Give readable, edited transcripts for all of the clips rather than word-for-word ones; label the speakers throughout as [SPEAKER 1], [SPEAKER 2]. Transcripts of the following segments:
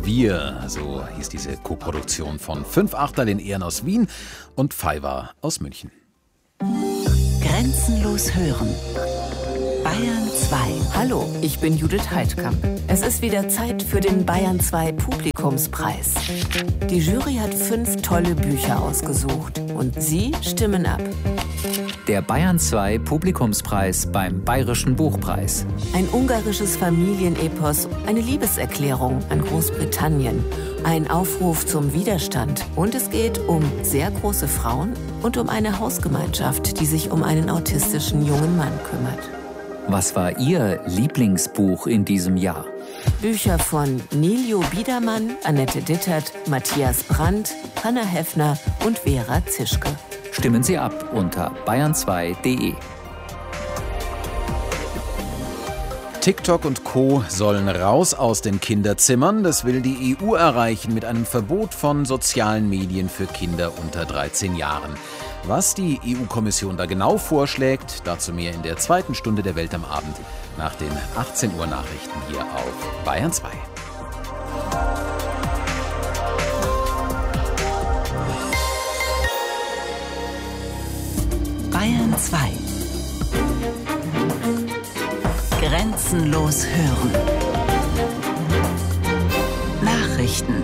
[SPEAKER 1] Wir, so hieß diese Koproduktion von 5 Achterl in Ehren aus Wien und Fiverr aus München.
[SPEAKER 2] Grenzenlos hören. Bayern 2.
[SPEAKER 3] Hallo, ich bin Judith Heidkamp. Es ist wieder Zeit für den Bayern 2 Publikumspreis. Die Jury hat 5 tolle Bücher ausgesucht und Sie stimmen ab.
[SPEAKER 4] Der Bayern 2 Publikumspreis beim Bayerischen Buchpreis.
[SPEAKER 3] Ein ungarisches Familienepos, eine Liebeserklärung an Großbritannien, ein Aufruf zum Widerstand und es geht um sehr große Frauen und um eine Hausgemeinschaft, die sich um einen autistischen jungen Mann kümmert.
[SPEAKER 4] Was war Ihr Lieblingsbuch in diesem Jahr?
[SPEAKER 3] Bücher von Niljo Biedermann, Annette Dittert, Matthias Brandt, Hanna Heffner und Vera Zischke.
[SPEAKER 4] Stimmen Sie ab unter bayern2.de.
[SPEAKER 1] TikTok und Co. sollen raus aus den Kinderzimmern. Das will die EU erreichen mit einem Verbot von sozialen Medien für Kinder unter 13 Jahren. Was die EU-Kommission da genau vorschlägt, dazu mehr in der zweiten Stunde der Welt am Abend nach den 18 Uhr Nachrichten hier auf Bayern 2.
[SPEAKER 2] Bayern 2. Grenzenlos hören. Nachrichten.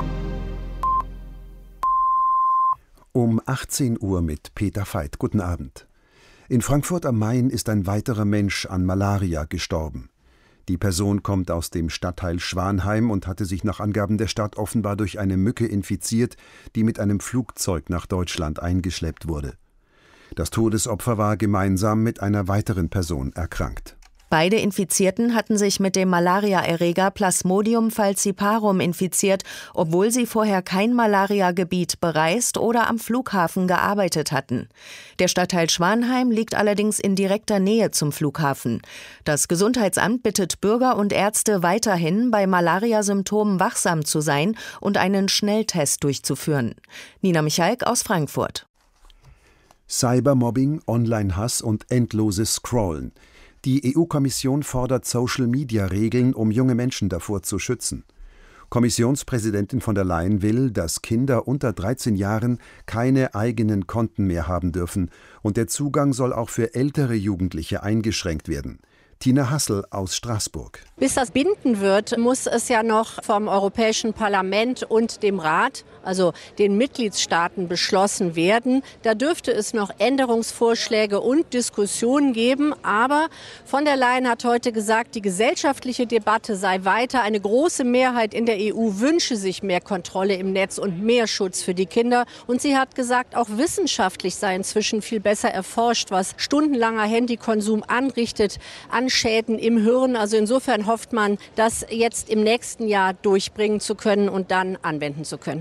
[SPEAKER 5] Um 18 Uhr mit Peter Veit. Guten Abend. In Frankfurt am Main ist ein weiterer Mensch an Malaria gestorben. Die Person kommt aus dem Stadtteil Schwanheim und hatte sich nach Angaben der Stadt offenbar durch eine Mücke infiziert, die mit einem Flugzeug nach Deutschland eingeschleppt wurde. Das Todesopfer war gemeinsam mit einer weiteren Person erkrankt.
[SPEAKER 6] Beide Infizierten hatten sich mit dem Malariaerreger Plasmodium falciparum infiziert, obwohl sie vorher kein Malariagebiet bereist oder am Flughafen gearbeitet hatten. Der Stadtteil Schwanheim liegt allerdings in direkter Nähe zum Flughafen. Das Gesundheitsamt bittet Bürger und Ärzte weiterhin, bei Malariasymptomen wachsam zu sein und einen Schnelltest durchzuführen. Nina Michalk aus Frankfurt.
[SPEAKER 5] Cybermobbing, Online-Hass und endloses Scrollen. Die EU-Kommission fordert Social-Media-Regeln, um junge Menschen davor zu schützen. Kommissionspräsidentin von der Leyen will, dass Kinder unter 13 Jahren keine eigenen Konten mehr haben dürfen und der Zugang soll auch für ältere Jugendliche eingeschränkt werden. Tina Hassel aus Straßburg.
[SPEAKER 7] Bis das bindend wird, muss es ja noch vom Europäischen Parlament und dem Rat, also den Mitgliedstaaten, beschlossen werden. Da dürfte es noch Änderungsvorschläge und Diskussionen geben. Aber von der Leyen hat heute gesagt, die gesellschaftliche Debatte sei weiter. Eine große Mehrheit in der EU wünsche sich mehr Kontrolle im Netz und mehr Schutz für die Kinder. Und sie hat gesagt, auch wissenschaftlich sei inzwischen viel besser erforscht, was stundenlanger Handykonsum anrichtet, an Schäden im Hirn. Also insofern hofft man, das jetzt im nächsten Jahr durchbringen zu können und dann anwenden zu können.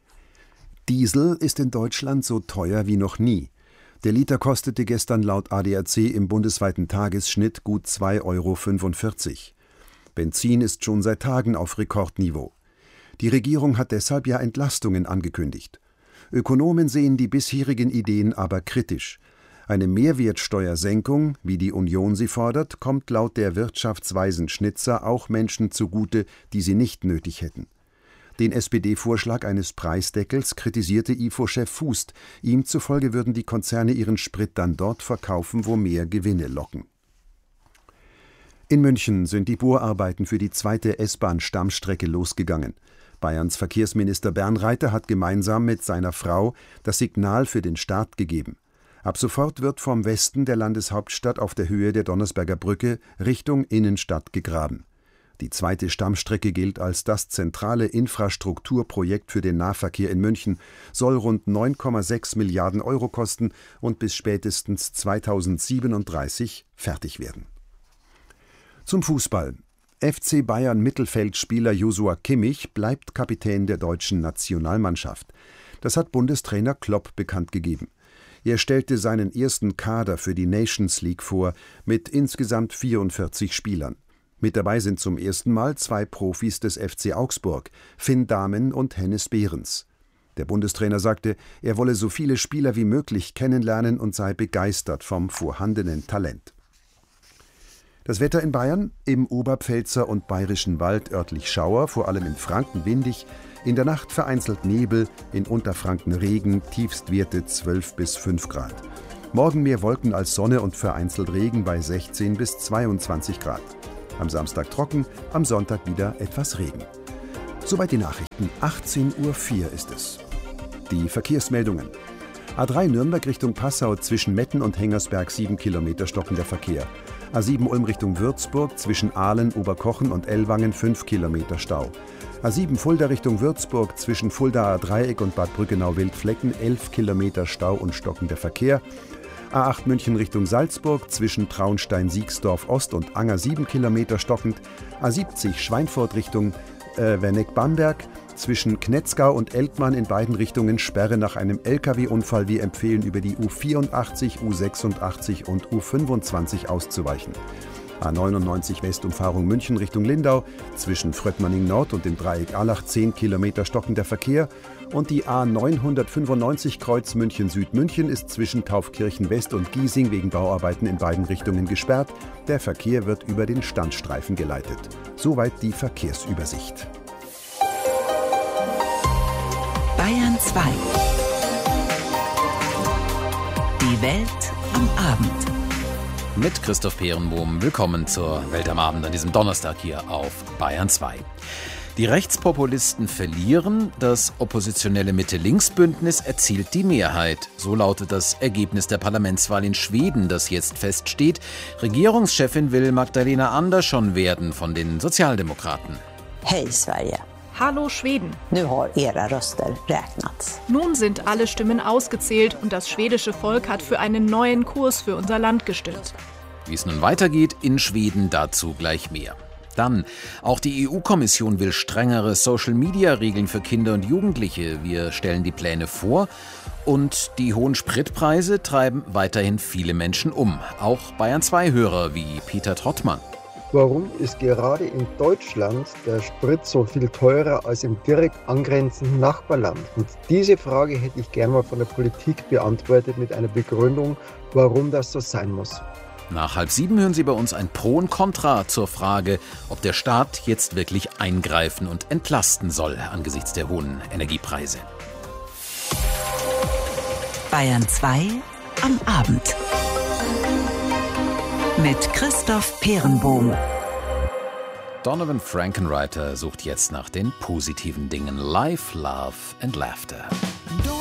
[SPEAKER 5] Diesel ist in Deutschland so teuer wie noch nie. Der Liter kostete gestern laut ADAC im bundesweiten Tagesschnitt gut 2,45 €. Benzin ist schon seit Tagen auf Rekordniveau. Die Regierung hat deshalb ja Entlastungen angekündigt. Ökonomen sehen die bisherigen Ideen aber kritisch. Eine Mehrwertsteuersenkung, wie die Union sie fordert, kommt laut der wirtschaftsweisen Schnitzer auch Menschen zugute, die sie nicht nötig hätten. Den SPD-Vorschlag eines Preisdeckels kritisierte IFO-Chef Fußt. Ihm zufolge würden die Konzerne ihren Sprit dann dort verkaufen, wo mehr Gewinne locken. In München sind die Bohrarbeiten für die zweite S-Bahn-Stammstrecke losgegangen. Bayerns Verkehrsminister Bernreiter hat gemeinsam mit seiner Frau das Signal für den Start gegeben. Ab sofort wird vom Westen der Landeshauptstadt auf der Höhe der Donnersberger Brücke Richtung Innenstadt gegraben. Die zweite Stammstrecke gilt als das zentrale Infrastrukturprojekt für den Nahverkehr in München, soll rund 9,6 Milliarden € kosten und bis spätestens 2037 fertig werden. Zum Fußball. FC Bayern Mittelfeldspieler Joshua Kimmich bleibt Kapitän der deutschen Nationalmannschaft. Das hat Bundestrainer Klopp bekannt gegeben. Er stellte seinen ersten Kader für die Nations League vor, mit insgesamt 44 Spielern. Mit dabei sind zum ersten Mal 2 Profis des FC Augsburg, Finn Dahmen und Hennes Behrens. Der Bundestrainer sagte, er wolle so viele Spieler wie möglich kennenlernen und sei begeistert vom vorhandenen Talent. Das Wetter in Bayern: im Oberpfälzer und Bayerischen Wald örtlich Schauer, vor allem in Franken windig, in der Nacht vereinzelt Nebel, in Unterfranken Regen, Tiefstwerte 12 bis 5 Grad. Morgen mehr Wolken als Sonne und vereinzelt Regen bei 16 bis 22 Grad. Am Samstag trocken, am Sonntag wieder etwas Regen. Soweit die Nachrichten. 18:04 Uhr ist es. Die Verkehrsmeldungen. A3 Nürnberg Richtung Passau zwischen Metten und Hengersberg 7 Kilometer stockender Verkehr. A7 Ulm Richtung Würzburg zwischen Aalen, Oberkochen und Ellwangen 5 Kilometer Stau. A7 Fulda Richtung Würzburg zwischen Fuldaer Dreieck und Bad Brückenau-Wildflecken 11 Kilometer Stau und stockender Verkehr. A8 München Richtung Salzburg zwischen Traunstein-Siegsdorf Ost und Anger 7 Kilometer stockend. A70 Schweinfurt Richtung Werneck-Bamberg zwischen Knetzgau und Eltmann in beiden Richtungen Sperre nach einem LKW-Unfall. Wir empfehlen, über die U84, U86 und U25 auszuweichen. A99 Westumfahrung München Richtung Lindau zwischen Fröttmanning Nord und dem Dreieck Allach 10 Kilometer stockender Verkehr. Und die A995 Kreuz München Süd-München ist zwischen Taufkirchen West und Giesing wegen Bauarbeiten in beiden Richtungen gesperrt. Der Verkehr wird über den Standstreifen geleitet. Soweit die Verkehrsübersicht.
[SPEAKER 2] Bayern 2. Die Welt am Abend.
[SPEAKER 1] Mit Christoph Peerenbohm. Willkommen zur Welt am Abend an diesem Donnerstag hier auf Bayern 2. Die Rechtspopulisten verlieren, das oppositionelle Mitte-Links-Bündnis erzielt die Mehrheit. So lautet das Ergebnis der Parlamentswahl in Schweden, das jetzt feststeht. Regierungschefin will Magdalena Andersson werden von den Sozialdemokraten.
[SPEAKER 8] Hej Sverige.
[SPEAKER 9] Hallo Schweden.
[SPEAKER 8] Nu har era röster räknats.
[SPEAKER 9] Nun sind alle Stimmen ausgezählt und das schwedische Volk hat für einen neuen Kurs für unser Land gestimmt.
[SPEAKER 1] Wie es nun weitergeht in Schweden, dazu gleich mehr. Dann, auch die EU-Kommission will strengere Social-Media-Regeln für Kinder und Jugendliche. Wir stellen die Pläne vor. Und die hohen Spritpreise treiben weiterhin viele Menschen um. Auch Bayern-2-Hörer wie Peter Trottmann.
[SPEAKER 10] Warum ist gerade in Deutschland der Sprit so viel teurer als im direkt angrenzenden Nachbarland? Und diese Frage hätte ich gerne mal von der Politik beantwortet mit einer Begründung, warum das so sein muss.
[SPEAKER 1] Nach 6:30 hören Sie bei uns ein Pro und Contra zur Frage, ob der Staat jetzt wirklich eingreifen und entlasten soll angesichts der hohen Energiepreise.
[SPEAKER 2] Bayern 2 am Abend. Mit Christoph Peerenbohm.
[SPEAKER 1] Donovan Frankenreiter sucht jetzt nach den positiven Dingen. Life, Love and Laughter.